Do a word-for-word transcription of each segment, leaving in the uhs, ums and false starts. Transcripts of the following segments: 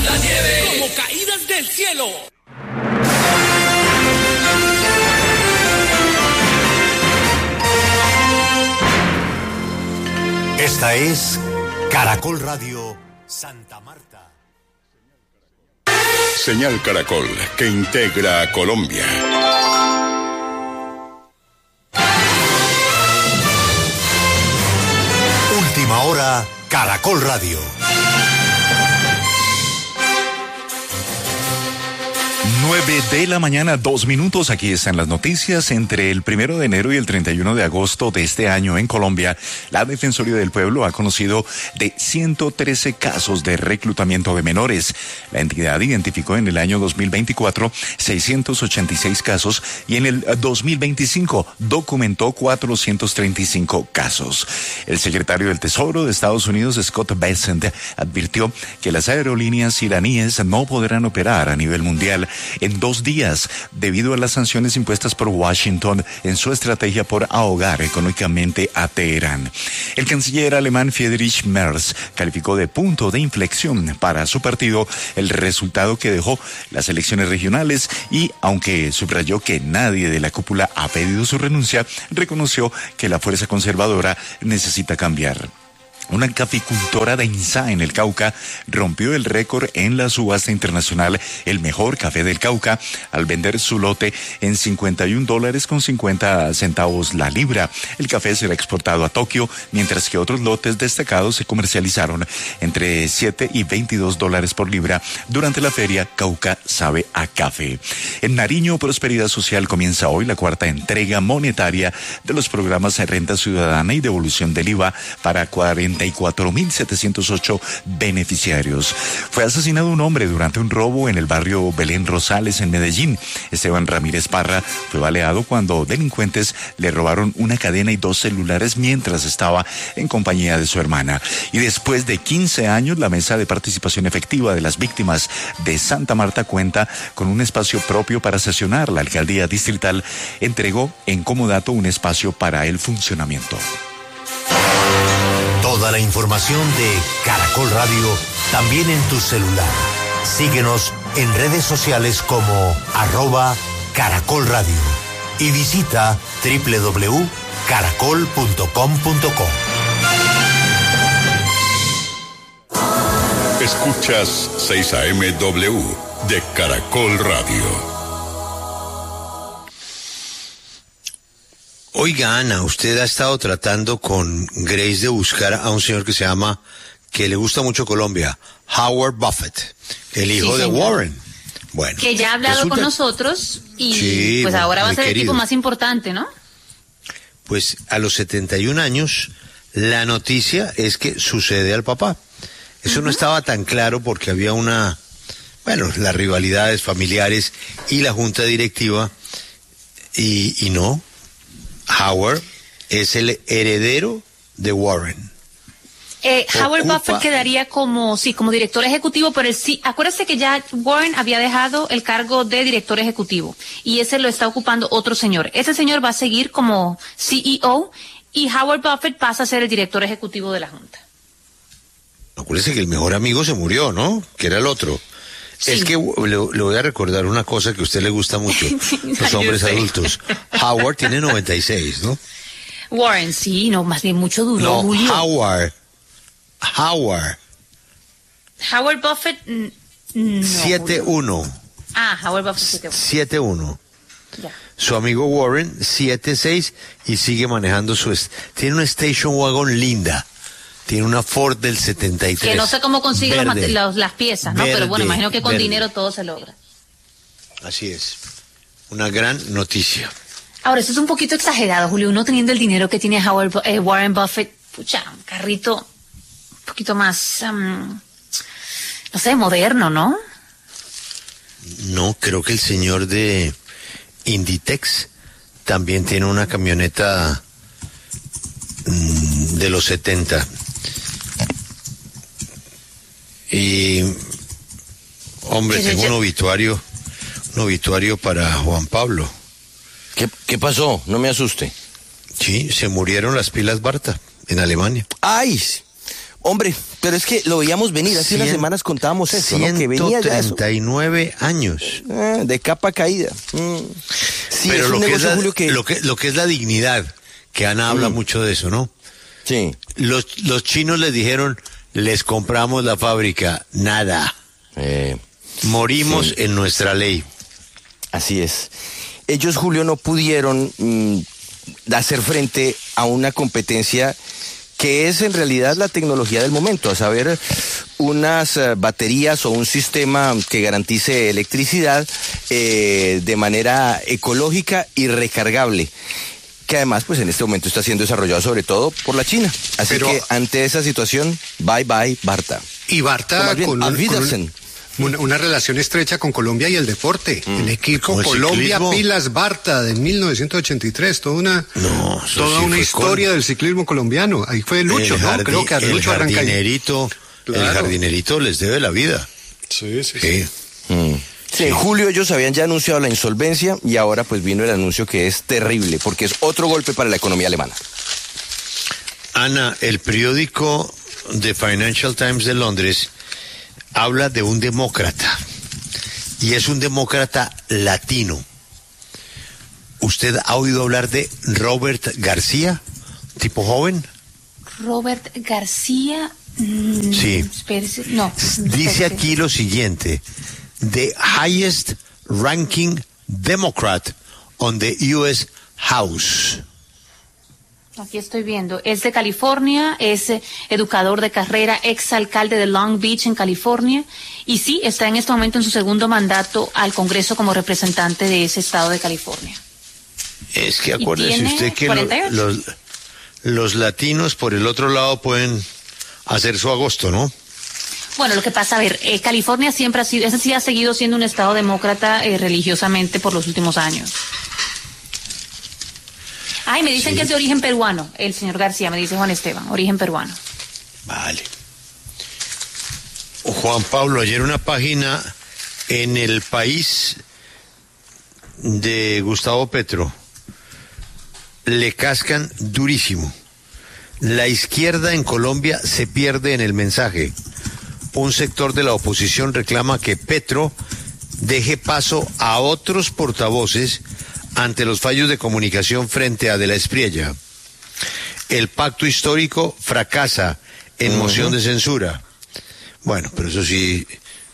La nieve como caídas del cielo. Esta es Caracol Radio Santa Marta. Señal Caracol, que integra a Colombia. Última hora, Caracol Radio. nueve de la mañana, dos minutos. Aquí están las noticias. Entre el primero de enero y el treinta y uno de agosto de este año en Colombia, la Defensoría del Pueblo ha conocido de ciento trece casos de reclutamiento de menores. La entidad identificó en el año dos mil veinticuatro seiscientos ochenta y seis casos y en el dos mil veinticinco documentó cuatrocientos treinta y cinco casos. El secretario del Tesoro de Estados Unidos, Scott Bessent, advirtió que las aerolíneas iraníes no podrán operar a nivel mundial en dos días debido a las sanciones impuestas por Washington en su estrategia por ahogar económicamente a Teherán. El canciller alemán Friedrich Merz calificó de punto de inflexión para su partido el resultado que dejó las elecciones regionales y, aunque subrayó que nadie de la cúpula ha pedido su renuncia, reconoció que la fuerza conservadora necesita cambiar. Una caficultora de Insá en el Cauca rompió el récord en la subasta internacional El Mejor Café del Cauca al vender su lote en cincuenta y un dólares con cincuenta centavos la libra. El café será exportado a Tokio, mientras que otros lotes destacados se comercializaron entre siete y veintidós dólares por libra durante la feria Cauca Sabe a Café. En Nariño, Prosperidad Social comienza hoy la cuarta entrega monetaria de los programas de Renta Ciudadana y Devolución del I V A para cuarenta y cuatro mil setecientos ocho beneficiarios. Fue asesinado un hombre durante un robo en el barrio Belén Rosales en Medellín. Esteban Ramírez Parra fue baleado cuando delincuentes le robaron una cadena y dos celulares mientras estaba en compañía de su hermana. Y después de quince años, la Mesa de Participación Efectiva de las Víctimas de Santa Marta cuenta con un espacio propio para sesionar. La alcaldía distrital entregó en comodato un espacio para el funcionamiento. Toda la información de Caracol Radio también en tu celular. Síguenos en redes sociales como arroba Caracol Radio y visita doble u doble u doble u punto caracol punto com punto co. Escuchas seis A M W de Caracol Radio. Oiga, Ana, usted ha estado tratando con Grace de buscar a un señor que se llama, que le gusta mucho Colombia, Howard Buffett, el hijo sí, de Warren. Bueno, que ya ha hablado resulta... con nosotros y sí, pues ahora va a ser querido. El tipo más importante, ¿no? Pues a los setenta y un años, la noticia es que sucede al papá. Eso uh-huh. no estaba tan claro porque había una, bueno, las rivalidades familiares y la junta directiva, y, y no. Howard es el heredero de Warren. Eh, Howard Ocupa... Buffett quedaría como, sí, como director ejecutivo, pero el, sí, acuérdese que ya Warren había dejado el cargo de director ejecutivo y ese lo está ocupando otro señor. Ese señor va a seguir como C E O y Howard Buffett pasa a ser el director ejecutivo de la junta. Acuérdese que el mejor amigo se murió, ¿no? Que era el otro. Sí. Es que le, le voy a recordar una cosa que a usted le gusta mucho, los hombres adultos. Howard tiene noventa y seis, ¿no? Warren, sí, no, más bien mucho duro. No, Julio. Howard. Howard. Howard Buffett, no. siete uno. Ah, Howard Buffett siete uno. Ya. Su amigo Warren, siete seis, y sigue manejando su... Est- tiene una station wagon linda. Tiene una Ford del setenta y tres. Que no sé cómo consigue los, los, las piezas, ¿no? Verde, pero bueno, imagino que con verde. dinero todo se logra. Así es. Una gran noticia. Ahora, eso es un poquito exagerado, Julio. Uno teniendo el dinero que tiene Howard, eh, Warren Buffett, pucha, un carrito un poquito más, um, no sé, moderno, ¿no? No, creo que el señor de Inditex también tiene una camioneta mm, de los setenta. Y, hombre, tengo un obituario, un obituario para Juan Pablo. ¿Qué, qué pasó? No me asuste. Sí, se murieron las pilas Barta en Alemania. ¡Ay! Hombre, pero es que lo veíamos venir, hace unas semanas contábamos eso, ¿no? Que venía ya eso. ciento treinta y nueve años. Ah, de capa caída. Mm. Sí, pero es lo, un que negocio, es la, Julio, que... lo que lo que es la dignidad, que Ana habla Mm. mucho de eso, ¿no? Sí. Los, los chinos les dijeron, les compramos la fábrica, nada. Eh, Morimos sí. en nuestra ley. Así es. Ellos, Julio, no pudieron mm, hacer frente a una competencia que es en realidad la tecnología del momento, a saber, unas uh, baterías o un sistema que garantice electricidad eh, de manera ecológica y recargable, que además pues en este momento está siendo desarrollado sobre todo por la China. Así Pero, que ante esa situación, bye bye Barta. Y Barta bien, con, un, con un, una, una relación estrecha con Colombia y el deporte. Mm. El equipo el Colombia ciclismo. Pilas Barta de mil novecientos ochenta y tres, toda una, No, toda sí una historia con... del ciclismo colombiano. Ahí fue Lucho, el ¿no? jardín, Creo que a el Lucho arranca ahí. jardinerito, Claro. el jardinerito les debe la vida. Sí, sí, Sí. sí. Mm. Sí, en julio ellos habían ya anunciado la insolvencia y ahora pues vino el anuncio que es terrible porque es otro golpe para la economía alemana. Ana, el periódico The Financial Times de Londres habla de un demócrata y es un demócrata latino. ¿Usted ha oído hablar de Robert García, tipo joven? Robert García. Mm, Sí. Espérese, no. Dice espérese. aquí lo siguiente: the highest ranking Democrat on the U S House. Aquí estoy viendo. Es de California, es eh, educador de carrera, ex alcalde de Long Beach en California. Y sí, está en este momento en su segundo mandato al Congreso como representante de ese estado de California. Es que ¿Y acuérdese tiene usted que lo- cuarenta y ocho? los, los latinos por el otro lado pueden hacer su agosto, ¿no? Bueno, lo que pasa, a ver, eh, California siempre ha sido, ese sí ha seguido siendo un estado demócrata eh, religiosamente por los últimos años. Ay, me dicen Sí. que es de origen peruano, el señor García, me dice Juan Esteban, origen peruano. Vale. Juan Pablo, ayer una página en El País de Gustavo Petro le cascan durísimo. La izquierda en Colombia se pierde en el mensaje. Un sector de la oposición reclama que Petro deje paso a otros portavoces ante los fallos de comunicación frente a De la Espriella. El pacto histórico fracasa en moción de censura. Bueno, pero eso sí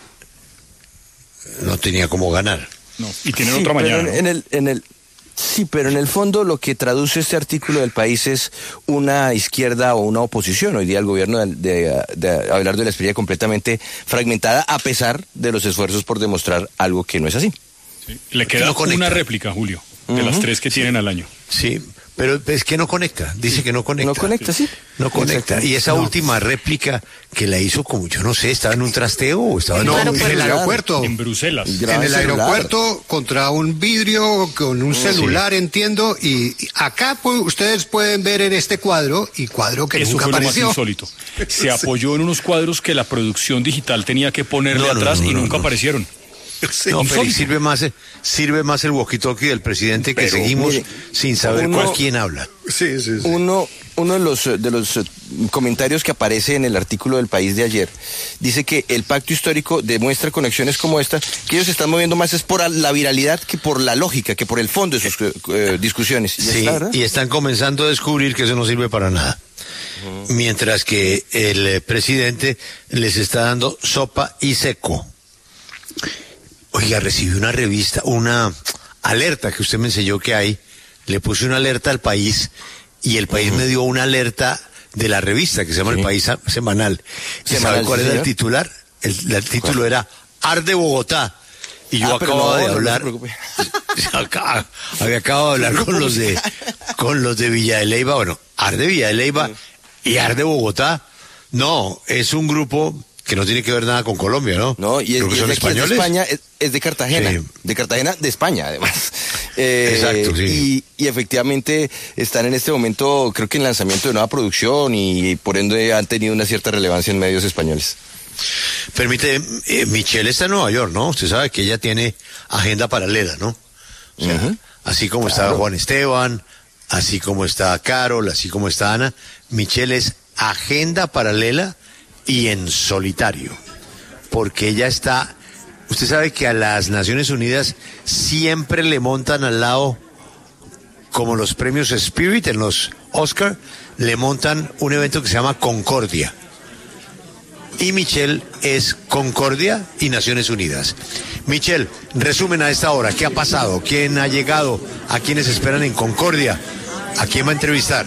no tenía cómo ganar. No, y tienen Sí, otra pero mañana. en, en el, en el, sí, pero en el fondo lo que traduce este artículo del País es una izquierda o una oposición. Hoy día el gobierno de, de, de Abelardo de la Espriella completamente fragmentada a pesar de los esfuerzos por demostrar algo que no es así. Sí. Le queda No conecta. una réplica, Julio, de Ujú. las tres que tienen al año. Sí, pero es que no conecta. Dice que no conecta. No conecta, sí. No conecta. Exactamente. Y esa No. última réplica que la hizo como, yo no sé, estaba en un trasteo o estaba en No, Claro, en pues, el claro. aeropuerto. En Bruselas. Gra- En el celular. aeropuerto contra un vidrio con un celular, entiendo, y y acá pues, ustedes pueden ver en este cuadro, y cuadro que Eso nunca fue lo más apareció. insólito. Se apoyó en unos cuadros que la producción digital tenía que ponerle No, no, atrás no, y no, nunca no. aparecieron. Sí. No, Félix, Insólito. sirve más, sirve más el walkie-talkie del presidente que Pero, seguimos mire, sin saber uno- con quién habla. Sí, sí, sí. Uno, uno de los, eh, de los eh, comentarios que aparece en el artículo del País de ayer dice que el pacto histórico demuestra conexiones como esta, que ellos se están moviendo más es por la viralidad que por la lógica, que por el fondo de sus eh, eh, discusiones. Y es Sí, la verdad. y están comenzando a descubrir que eso no sirve para nada. Mientras que el eh, presidente les está dando sopa y seco. Oiga, recibí una revista, una alerta que usted me enseñó que hay. Le puse una alerta al País y el País me dio una alerta de la revista que se llama El País Sa- Semanal. ¿Y Semanal, sabe cuál sí, era el señor. titular? El, el título era Arde Bogotá. Y yo Ah, pero acababa no, de no, no se hablar. preocupe. Acá- había acabado de hablar con los de con los de Villa de Leyva. Bueno, Arde Villa de Leyva y Arde Bogotá. No, es un grupo que no tiene que ver nada con Colombia, ¿no? No, y es, Creo que y es son de aquí, es de españoles. España, es, es de Cartagena, Sí. de Cartagena, de España, además. Eh, Exacto, sí. Y, y efectivamente están en este momento, creo que en lanzamiento de nueva producción y, por ende han tenido una cierta relevancia en medios españoles. Permite, eh, Michelle está en Nueva York, ¿no? Usted sabe que ella tiene agenda paralela, ¿no? O sea, Ujú. así como está Juan Esteban, así como está Carol, así como está Ana, Michelle es agenda paralela y en solitario, porque ella está, usted sabe que a las Naciones Unidas siempre le montan al lado, como los premios Spirit en los Oscar, le montan un evento que se llama Concordia. Y Michelle es Concordia y Naciones Unidas. Michelle, resumen a esta hora, ¿qué ha pasado? ¿Quién ha llegado? ¿A quiénes esperan en Concordia? ¿A quién va a entrevistar?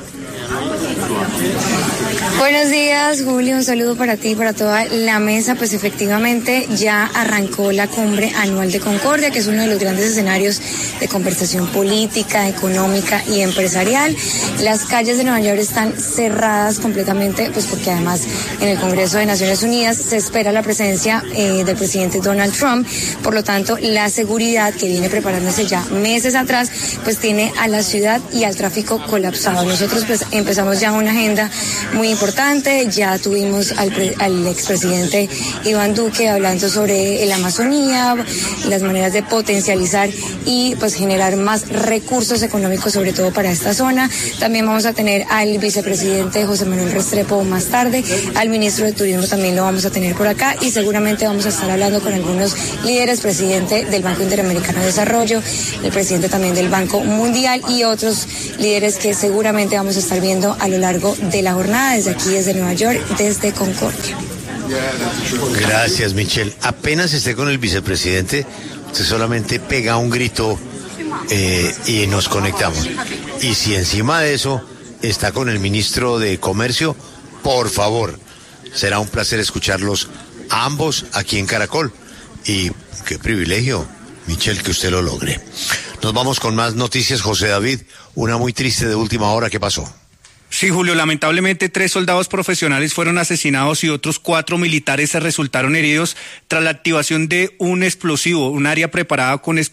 Buenos días, Julio, un saludo para ti y para toda la mesa. Pues efectivamente ya arrancó la cumbre anual de Concordia, que es uno de los grandes escenarios de conversación política, económica y empresarial. Las calles de Nueva York están cerradas completamente, pues porque además en el Congreso de Naciones Unidas se espera la presencia eh, del presidente Donald Trump. Por lo tanto, la seguridad, que viene preparándose ya meses atrás, pues tiene a la ciudad y al tráfico colapsado. Nosotros pues empezamos ya una agenda muy importante. Ya tuvimos al, pre, al expresidente Iván Duque hablando sobre la Amazonía, las maneras de potencializar y pues generar más recursos económicos, sobre todo para esta zona. También vamos a tener al vicepresidente José Manuel Restrepo más tarde, al ministro de Turismo también lo vamos a tener por acá, y seguramente vamos a estar hablando con algunos líderes, presidente del Banco Interamericano de Desarrollo, el presidente también del Banco Mundial y otros líderes que seguramente vamos a estar viendo a lo largo de la jornada desde aquí, desde Nueva York, desde Concordia. Gracias, Michelle. Apenas esté con el vicepresidente, usted solamente pega un grito eh, y nos conectamos. Y si encima de eso está con el ministro de Comercio, por favor, será un placer escucharlos a ambos aquí en Caracol. Y qué privilegio, Michelle, que usted lo logre. Nos vamos con más noticias, José David. Una muy triste de última hora, ¿qué pasó? Sí, Julio, lamentablemente tres soldados profesionales fueron asesinados y otros cuatro militares se resultaron heridos tras la activación de un explosivo, un área preparada con explosivos